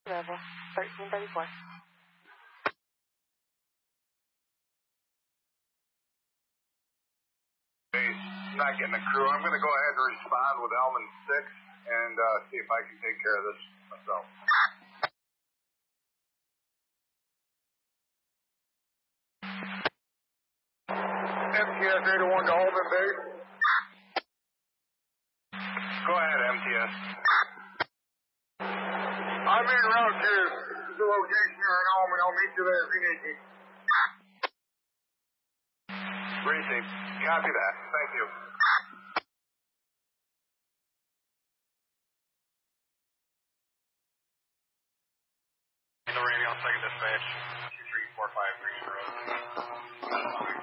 Level 1334. Not getting a crew. I'm going to go ahead and respond with Elman 6 and see if I can take care of this myself. MTS 801 to Holman Base. Go ahead, MTS. I'm en route to the location here in Holman. I'll meet you there if you need me. Received. Copy that. Thank you. Radio, second dispatch, 2345 Green Road.